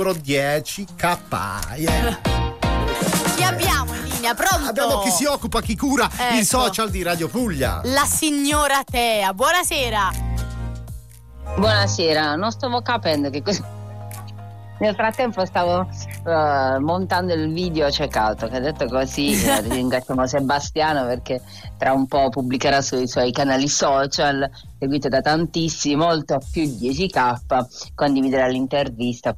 10K. Chi abbiamo in linea? Pronto? Abbiamo chi si occupa, chi cura il Ecco. social di Radio Puglia. La signora Tea, buonasera. Buonasera, non stavo capendo che cosa. Nel frattempo stavo montando il video checkout, che detto così ringraziamo Sebastiano perché tra un po' pubblicherà sui suoi canali social, seguito da tantissimi, molto più 10K, condividerà l'intervista.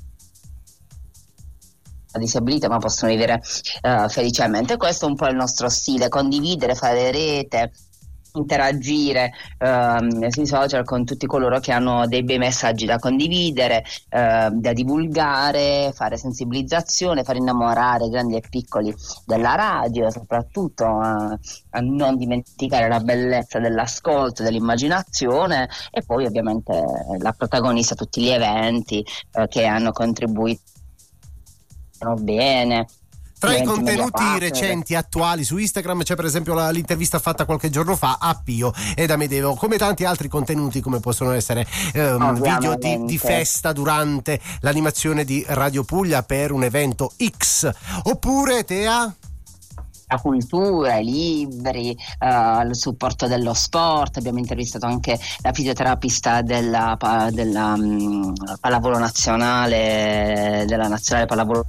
Disabilità, ma possono vivere felicemente. Questo è un po' il nostro stile: condividere, fare rete, interagire sui social con tutti coloro che hanno dei bei messaggi da condividere, da divulgare, fare sensibilizzazione, far innamorare grandi e piccoli della radio, soprattutto a non dimenticare la bellezza dell'ascolto, dell'immaginazione, e poi ovviamente la protagonista a tutti gli eventi che hanno contribuito bene. Tra i contenuti recenti attuali su Instagram c'è per esempio l'intervista fatta qualche giorno fa a Pio ed Amedeo, come tanti altri contenuti come possono essere video di festa durante l'animazione di Radio Puglia per un evento X, oppure Tea? La cultura, i libri, il supporto dello sport. Abbiamo intervistato anche la fisioterapista della pallavolo nazionale, della nazionale pallavolo.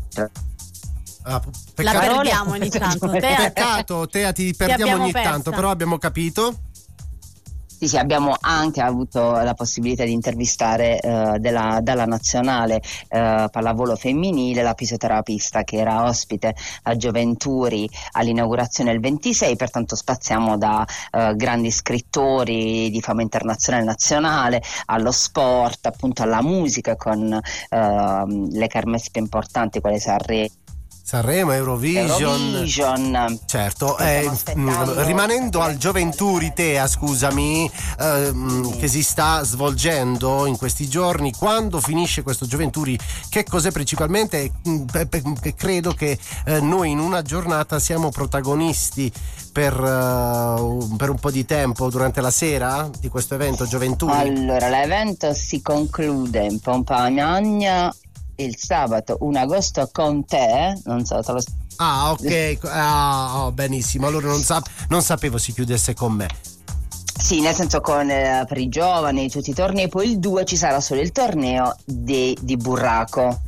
La perdiamo ogni tanto. Peccato, Tea, ti perdiamo ogni tanto, però abbiamo capito. Sì, abbiamo anche avuto la possibilità di intervistare dalla nazionale pallavolo femminile la fisioterapista che era ospite a Gioventuri all'inaugurazione il 26, pertanto spaziamo da grandi scrittori di fama internazionale e nazionale allo sport, appunto alla musica con le kermesse più importanti quali Sanremo, Eurovision. Certo, rimanendo al Gioventuri, Tea, scusami, che si sta svolgendo in questi giorni, quando finisce questo Gioventuri, che cos'è principalmente? Credo che noi in una giornata siamo protagonisti per un po' di tempo durante la sera di questo evento Gioventuri. Allora, l'evento si conclude in Pompa Magna il sabato 1 agosto con te, non so, te lo... Ah, ok, benissimo, allora non sapevo si chiudesse con me. Sì, nel senso per i giovani, tutti i tornei, poi il 2 ci sarà solo il torneo di burraco.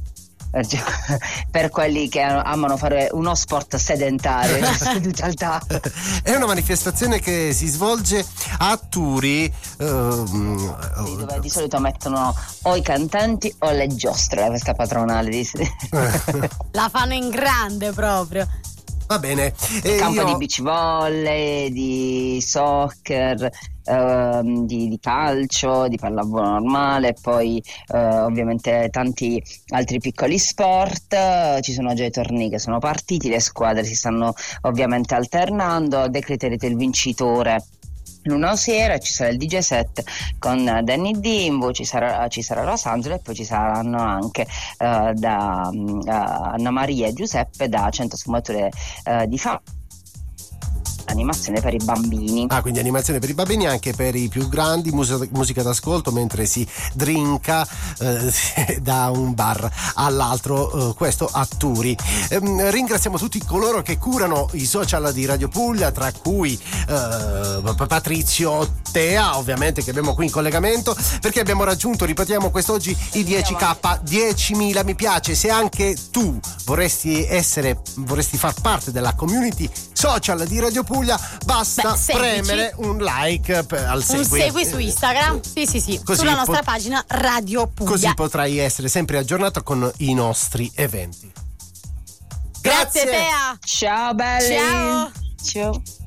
Per quelli che amano fare uno sport sedentario seduti al tavolo. È una manifestazione che si svolge a Turi, dove di solito mettono o i cantanti o le giostre, la festa patronale. La fanno in grande proprio. Va bene. Campo di beach volley, di soccer, di calcio, di pallavolo normale, poi ovviamente tanti altri piccoli sport. Ci sono già i tornei che sono partiti, le squadre si stanno ovviamente alternando, decreterete il vincitore l'una sera, ci sarà il DJ set con Danny Dimbo, ci sarà Rosangelo, e poi ci saranno anche da Anna Maria e Giuseppe da 100 sfumature di fama. Animazione per i bambini. Quindi animazione per i bambini, anche per i più grandi, musica d'ascolto mentre si drinka da un bar all'altro, questo a Turi. Ringraziamo tutti coloro che curano i social di Radio Puglia, tra cui Patrizio, Tea, ovviamente, che abbiamo qui in collegamento, perché abbiamo raggiunto, ripetiamo quest'oggi, i 10K, 10.000 mi piace. Se anche tu vorresti far parte della community social di Radio Puglia, basta premere un like al segui. Un segui su Instagram, sì, così sulla nostra pagina Radio Puglia. Così potrai essere sempre aggiornato con i nostri eventi. Grazie Tea. Ciao belli. Ciao.